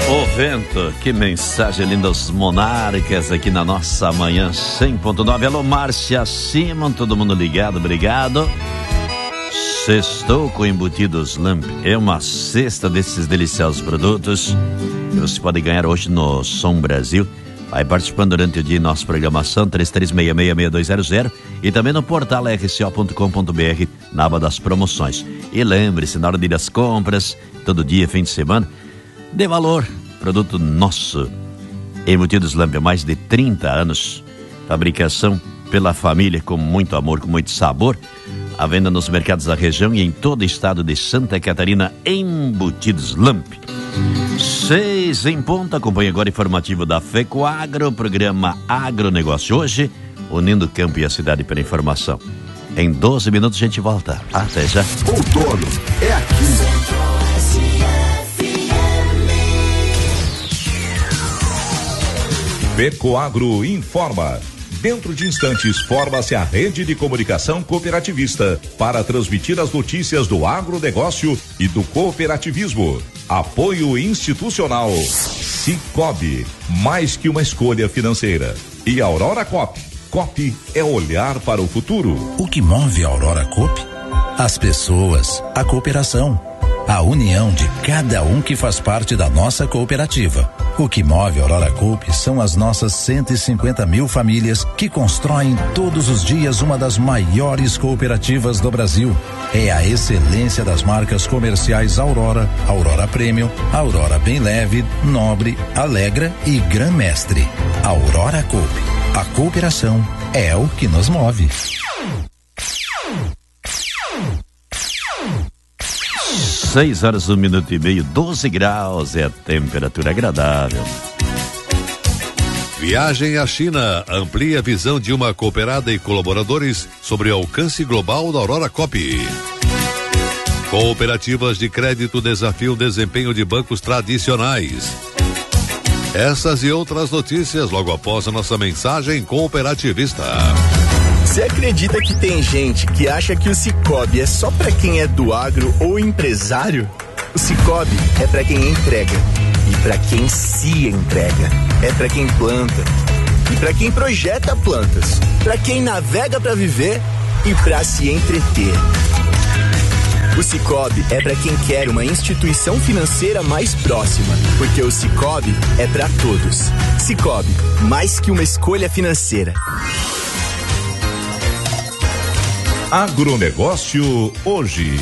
O vento, que mensagem linda, os monarcas aqui na nossa manhã 100.9. Alô, Márcia Simon, todo mundo ligado, obrigado. Sextou com embutidos Lamp. É uma cesta desses deliciosos produtos que você pode ganhar hoje no Som Brasil. Vai participando durante o dia em nossa programação 33666200 e também no portal rco.com.br na aba das promoções. E lembre-se, na hora de ir às compras, todo dia, fim de semana, dê valor, produto nosso. Embutidos Lamp, há mais de 30 anos, fabricação pela família com muito amor, com muito sabor. À venda nos mercados da região e em todo o estado de Santa Catarina. Embutidos Lamp. 6 em ponto, acompanhe agora o informativo da FECOAGRO, programa Agronegócio hoje, unindo o campo e a cidade pela informação. Em 12 minutos a gente volta. Até já. Outono é aqui. FECOAGRO informa. Dentro de instantes, forma-se a rede de comunicação cooperativista para transmitir as notícias do agronegócio e do cooperativismo. Apoio institucional. Cicobi, mais que uma escolha financeira. E Aurora Coop. Coop é olhar para o futuro. O que move a Aurora Coop? As pessoas, a cooperação, a união de cada um que faz parte da nossa cooperativa. O que move a Aurora Coop são as nossas 150 mil famílias que constroem todos os dias uma das maiores cooperativas do Brasil. É a excelência das marcas comerciais Aurora, Aurora Premium, Aurora Bem Leve, Nobre, Alegra e Gran Mestre. Aurora Coop. A cooperação é o que nos move. 6 horas, 1 minuto e meio, 12 graus é a temperatura agradável. Viagem à China amplia a visão de uma cooperada e colaboradores sobre o alcance global da Aurora Coop. Cooperativas de crédito desafiam o desempenho de bancos tradicionais. Essas e outras notícias logo após a nossa mensagem cooperativista. Você acredita que tem gente que acha que o Cicobi é só pra quem é do agro ou empresário? O Cicobi é pra quem entrega e pra quem se entrega. É pra quem planta e pra quem projeta plantas. Pra quem navega pra viver e pra se entreter. O Cicobi é pra quem quer uma instituição financeira mais próxima, porque o Cicobi é pra todos. Cicobi, mais que uma escolha financeira. Agronegócio hoje.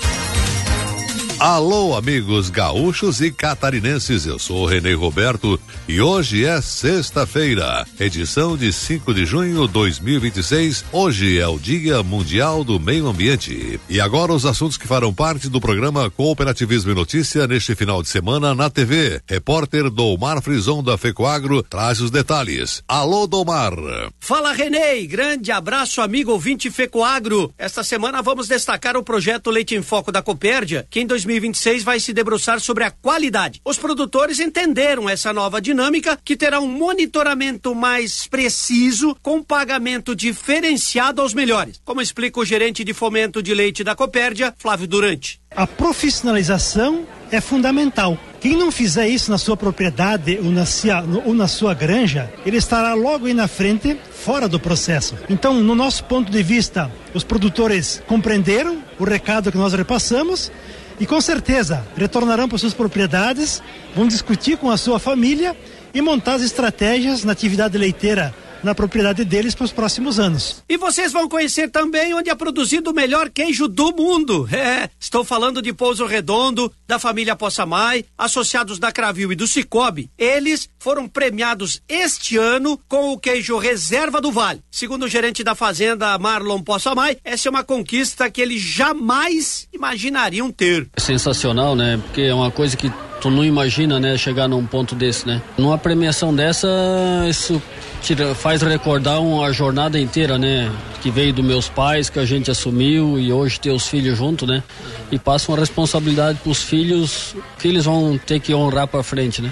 Alô, amigos gaúchos e catarinenses, eu sou o Renê Roberto e hoje é sexta-feira, edição de 5 de junho de 2026. Hoje é o Dia Mundial do Meio Ambiente. E agora os assuntos que farão parte do programa Cooperativismo e Notícia neste final de semana na TV. Repórter Domar Frison da FECOAGRO traz os detalhes. Alô, Domar. Fala, Renê, grande abraço, amigo ouvinte FECOAGRO. Esta semana vamos destacar o projeto Leite em Foco da Copérdia, que em 2026 vai se debruçar sobre a qualidade. Os produtores entenderam essa nova dinâmica, que terá um monitoramento mais preciso, com pagamento diferenciado aos melhores, como explica o gerente de fomento de leite da Copérdia, Flávio Durante. A profissionalização é fundamental. Quem não fizer isso na sua propriedade ou na sua granja, ele estará logo aí na frente, fora do processo. Então, no nosso ponto de vista, os produtores compreenderam o recado que nós repassamos e com certeza retornarão para suas propriedades, vão discutir com a sua família e montar as estratégias na atividade leiteira na propriedade deles para os próximos anos. E vocês vão conhecer também onde é produzido o melhor queijo do mundo. Estou falando de Pouso Redondo, da família Possamay, associados da Cravil e do Cicobi. Eles foram premiados este ano com o queijo Reserva do Vale. Segundo o gerente da fazenda, Marlon Possamay, essa é uma conquista que eles jamais imaginariam ter. É sensacional, né? Porque é uma coisa que tu não imagina, né? Chegar num ponto desse, né? Numa premiação dessa, isso faz recordar uma jornada inteira, né? Que veio dos meus pais, que a gente assumiu e hoje ter os filhos junto, né? E passa uma responsabilidade pros filhos que eles vão ter que honrar pra frente, né?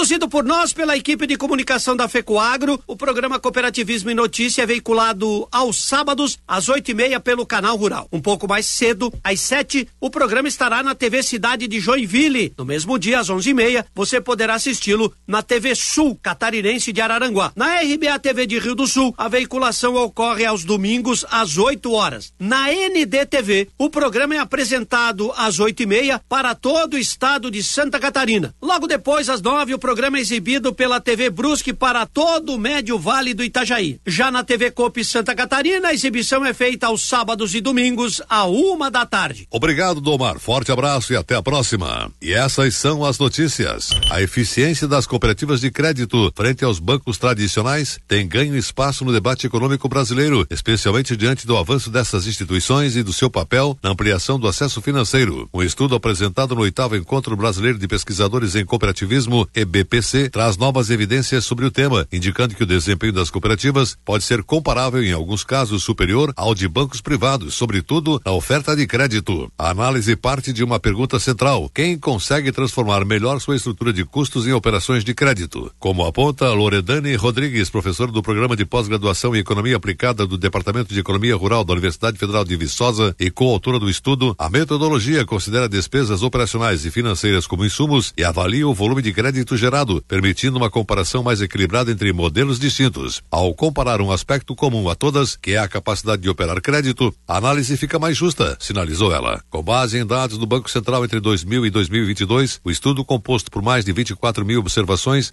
Conduzido por nós, pela equipe de comunicação da FECOAGRO, o programa Cooperativismo e Notícia é veiculado aos sábados, às 8:30 pelo Canal Rural. Um pouco mais cedo, às 7, o programa estará na TV Cidade de Joinville. No mesmo dia, às 11:30, você poderá assisti-lo na TV Sul Catarinense de Araranguá. Na RBA TV de Rio do Sul, a veiculação ocorre aos domingos, às 8 horas. Na NDTV, o programa é apresentado às 8:30 para todo o estado de Santa Catarina. Logo depois, às 9, o programa é exibido pela TV Brusque para todo o Médio Vale do Itajaí. Já na TV Coop Santa Catarina, a exibição é feita aos sábados e domingos, à 1:00 p.m. Obrigado, Domar. Forte abraço e até a próxima. E essas são as notícias. A eficiência das cooperativas de crédito frente aos bancos tradicionais tem ganho espaço no debate econômico brasileiro, especialmente diante do avanço dessas instituições e do seu papel na ampliação do acesso financeiro. Um estudo apresentado no 8º Encontro Brasileiro de Pesquisadores em Cooperativismo, EBPC, traz novas evidências sobre o tema, indicando que o desempenho das cooperativas pode ser comparável, em alguns casos superior, ao de bancos privados, sobretudo na oferta de crédito. A análise parte de uma pergunta central: quem consegue transformar melhor sua estrutura de custos em operações de crédito? Como aponta Loredane Rodrigues, professora do Programa de Pós-Graduação em Economia Aplicada do Departamento de Economia Rural da Universidade Federal de Viçosa e coautora do estudo, a metodologia considera despesas operacionais e financeiras como insumos e avalia o volume de crédito gerado, permitindo uma comparação mais equilibrada entre modelos distintos. Ao comparar um aspecto comum a todas, que é a capacidade de operar crédito, a análise fica mais justa, sinalizou ela. Com base em dados do Banco Central entre 2000 e 2022, o estudo, composto por mais de 24 mil observações,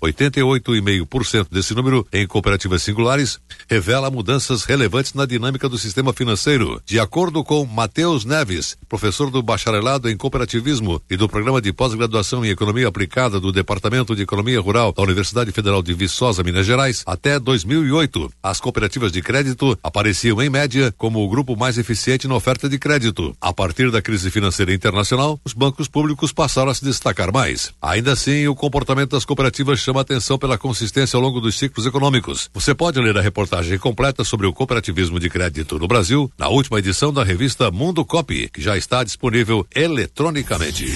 88,5% desse número em cooperativas singulares, revela mudanças relevantes na dinâmica do sistema financeiro. De acordo com Matheus Neves, professor do bacharelado em cooperativismo e do Programa de Pós-Graduação em Economia Aplicada do Departamento de Economia Rural da Universidade Federal de Viçosa, Minas Gerais, até 2008, as cooperativas de crédito apareciam em média como o grupo mais eficiente na oferta de crédito. A partir da crise financeira internacional, os bancos públicos passaram a se destacar mais. Ainda assim, o comportamento das cooperativas chama atenção pela consistência ao longo dos ciclos econômicos. Você pode ler a reportagem completa sobre o cooperativismo de crédito no Brasil na última edição da revista Mundo Cop, que já está disponível eletronicamente.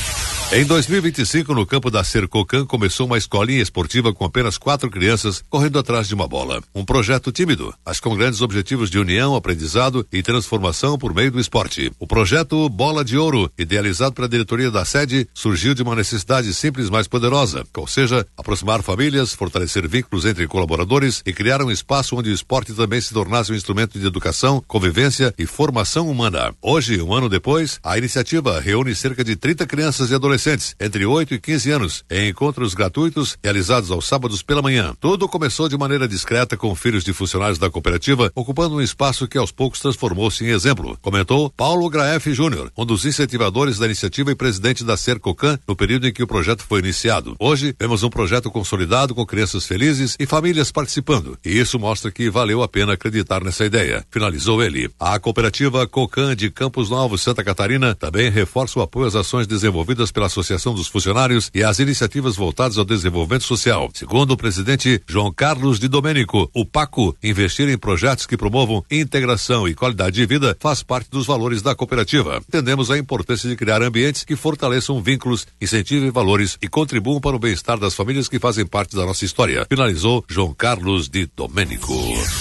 Em 2025, no campo da Sercocan, começou uma escolinha esportiva com apenas 4 crianças correndo atrás de uma bola. Um projeto tímido, mas com grandes objetivos de união, aprendizado e transformação por meio do esporte. O projeto Bola de Ouro, idealizado pela diretoria da sede, surgiu de uma necessidade simples, mas poderosa, ou seja, aproximar famílias, fortalecer vínculos entre colaboradores e criar um espaço onde o esporte também se tornasse um instrumento de educação, convivência e formação humana. Hoje, um ano depois, a iniciativa reúne cerca de 30 crianças e adolescentes entre 8 e 15 anos, em encontros gratuitos realizados aos sábados pela manhã. Tudo começou de maneira discreta com filhos de funcionários da cooperativa, ocupando um espaço que aos poucos transformou-se em exemplo, comentou Paulo Graef Júnior, um dos incentivadores da iniciativa e presidente da Sercocan no período em que o projeto foi iniciado. Hoje, vemos um projeto consolidado com crianças felizes e famílias participando, e isso mostra que valeu a pena acreditar nessa ideia, finalizou ele. A cooperativa Cocan de Campos Novos, Santa Catarina, também reforça o apoio às ações desenvolvidas pela Associação dos Funcionários e às iniciativas voltadas ao desenvolvimento social. Segundo o presidente João Carlos de Domênico, o PACO, investir em projetos que promovam integração e qualidade de vida faz parte dos valores da cooperativa. Entendemos a importância de criar ambientes que fortaleçam vínculos, incentivem valores e contribuam para o bem-estar das famílias que fazem parte da nossa história, finalizou João Carlos de Domênico.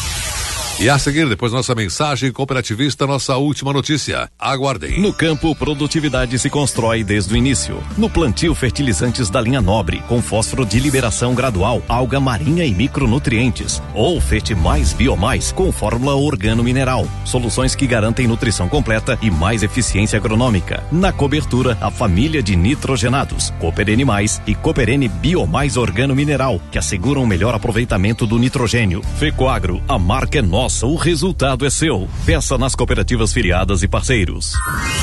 E a seguir, depois nossa mensagem cooperativista, nossa última notícia. Aguardem. No campo, produtividade se constrói desde o início. No plantio, fertilizantes da linha Nobre, com fósforo de liberação gradual, alga marinha e micronutrientes. Ou Fete Mais Biomais, com fórmula organo-mineral. Soluções que garantem nutrição completa e mais eficiência agronômica. Na cobertura, a família de nitrogenados, Cooperene Mais e Cooperene Biomais Organo-Mineral, que asseguram o melhor aproveitamento do nitrogênio. Fecoagro, a marca é nossa. O resultado é seu. Peça nas cooperativas filiadas e parceiros.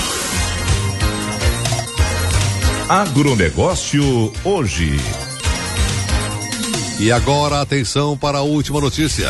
Agronegócio hoje. E agora, atenção para a última notícia.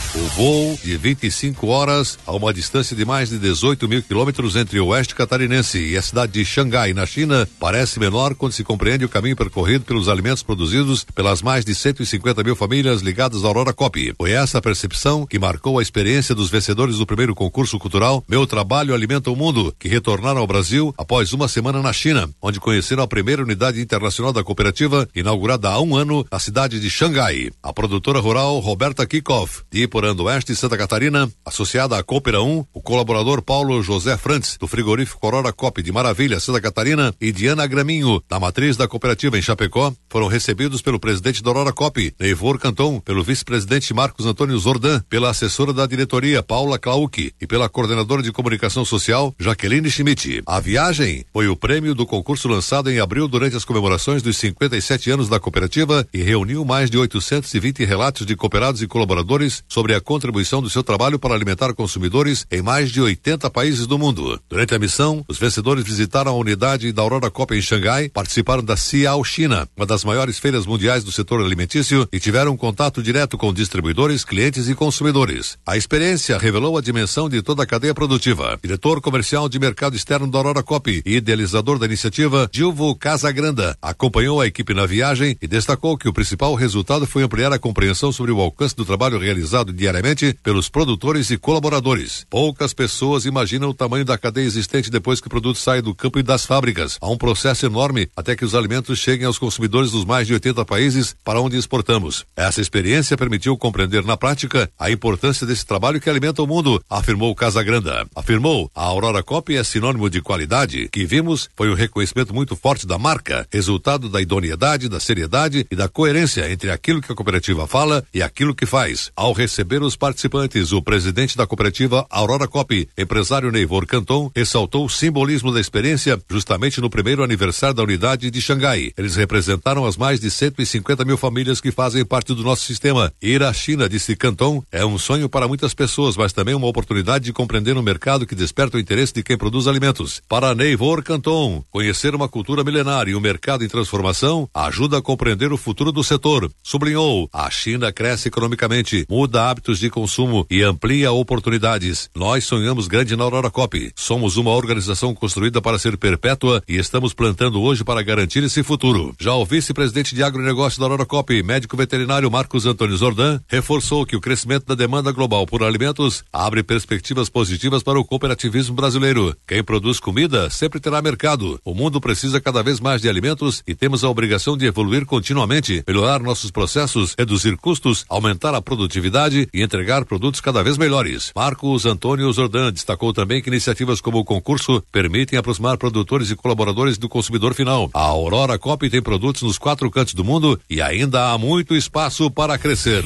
O voo de 25 horas a uma distância de mais de 18 mil quilômetros entre o oeste catarinense e a cidade de Xangai, na China, parece menor quando se compreende o caminho percorrido pelos alimentos produzidos pelas mais de 150 mil famílias ligadas à Aurora Coop. Foi essa a percepção que marcou a experiência dos vencedores do primeiro concurso cultural Meu Trabalho Alimenta o Mundo, que retornaram ao Brasil após uma semana na China, onde conheceram a primeira unidade internacional da cooperativa, inaugurada há um ano na cidade de Xangai. A produtora rural Roberta Kikoff, de Iporã do Oeste, Santa Catarina, associada à Coopera 1, o colaborador Paulo José Frantz, do frigorífico Aurora Coop de Maravilha, Santa Catarina, e Diana Graminho, da matriz da cooperativa em Chapecó, foram recebidos pelo presidente da Aurora Coop, Neivor Canton, pelo vice-presidente Marcos Antônio Zordan, pela assessora da diretoria, Paula Klauck, e pela coordenadora de comunicação social, Jaqueline Schmidt. A viagem foi o prêmio do concurso lançado em abril durante as comemorações dos 57 anos da cooperativa e reuniu mais de 820 relatos de cooperados e colaboradores sobre a contribuição do seu trabalho para alimentar consumidores em mais de 80 países do mundo. Durante a missão, os vencedores visitaram a unidade da Aurora Coop em Xangai, participaram da Ciao China, uma das maiores feiras mundiais do setor alimentício, e tiveram contato direto com distribuidores, clientes e consumidores. A experiência revelou a dimensão de toda a cadeia produtiva. Diretor comercial de mercado externo da Aurora Coop e idealizador da iniciativa, Gilvo Casagranda, acompanhou a equipe na viagem e destacou que o principal resultado foi ampliar a compreensão sobre o alcance do trabalho realizado diariamente pelos produtores e colaboradores. Poucas pessoas imaginam o tamanho da cadeia existente depois que o produto sai do campo e das fábricas. Há um processo enorme até que os alimentos cheguem aos consumidores dos mais de 80 países para onde exportamos. Essa experiência permitiu compreender na prática a importância desse trabalho que alimenta o mundo, afirmou Casagranda. Afirmou, a Aurora Coop é sinônimo de qualidade. Que vimos foi um reconhecimento muito forte da marca, resultado da idoneidade, da seriedade e da coerência entre aquilo que a cooperativa fala e aquilo que faz. Ao receber os participantes, o presidente da cooperativa Aurora Coop, empresário Neivor Canton, ressaltou o simbolismo da experiência justamente no primeiro aniversário da unidade de Xangai. Eles representaram as mais de 150 mil famílias que fazem parte do nosso sistema. Ir à China, disse Canton, é um sonho para muitas pessoas, mas também uma oportunidade de compreender um mercado que desperta o interesse de quem produz alimentos. Para Neivor Canton, conhecer uma cultura milenar e um mercado em transformação ajuda a compreender o futuro do setor. Sublinhou, a China cresce economicamente, muda hábitos de consumo e amplia oportunidades. Nós sonhamos grande na Aurora Coop. Somos uma organização construída para ser perpétua e estamos plantando hoje para garantir esse futuro. Já o vice-presidente de agronegócio da Aurora Coop, médico veterinário Marcos Antônio Zordan, reforçou que o crescimento da demanda global por alimentos abre perspectivas positivas para o cooperativismo brasileiro. Quem produz comida sempre terá mercado. O mundo precisa cada vez mais de alimentos e temos a obrigação de evoluir continuamente, melhorar nossos processos, reduzir custos, aumentar a produtividade e entregar produtos cada vez melhores. Marcos Antônio Zordan destacou também que iniciativas como o concurso permitem aproximar produtores e colaboradores do consumidor final. A Aurora Coop tem produtos nos 4 cantos do mundo e ainda há muito espaço para crescer.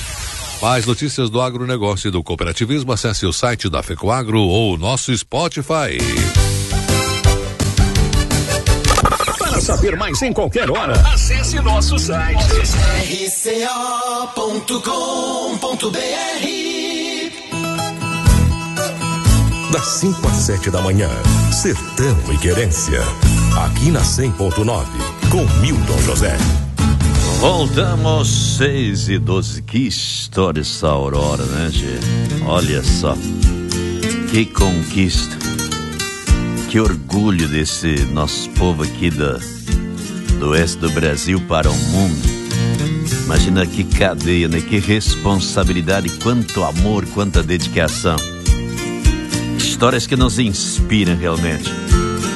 Mais notícias do agronegócio e do cooperativismo, acesse o site da FECOAGRO ou o nosso Spotify. Para saber mais em qualquer hora, acesse nosso site rco.com.br. Das 5 às 7 da manhã, Sertão e Querência, aqui na 100.9, com Milton José. Voltamos 6:12. Que história essa Aurora, né, gente? Olha só, que conquista, que orgulho desse nosso povo aqui do oeste do Brasil para o mundo. Imagina que cadeia, né? Que responsabilidade, quanto amor, quanta dedicação. Histórias que nos inspiram realmente.